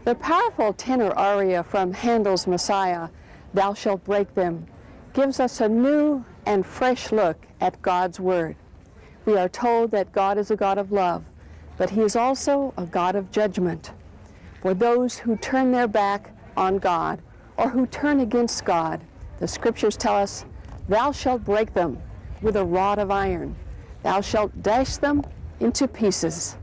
The powerful tenor aria from Handel's Messiah, "Thou shalt break them," gives us a new and fresh look at God's Word. We are told that God is a God of love, but He is also a God of judgment. For those who turn their back on God or who turn against God, the Scriptures tell us, "Thou shalt break them with a rod of iron. Thou shalt dash them into pieces."